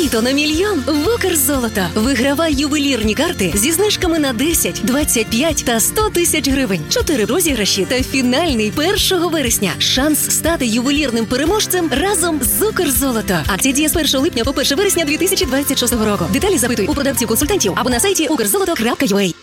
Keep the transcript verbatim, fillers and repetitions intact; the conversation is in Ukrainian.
Літо на мільйон в Укрзолото. Вигравай ювелірні карти зі знижками на десять, двадцять п'ять та сто тисяч гривень. Чотири розіграші та фінальний першого вересня. Шанс стати ювелірним переможцем разом з Укрзолото. Акція діє з першого липня по перше вересня дві тисячі двадцять шостого року. Деталі запитуй у продавців-консультантів або на сайті укрзолото крапка ю а.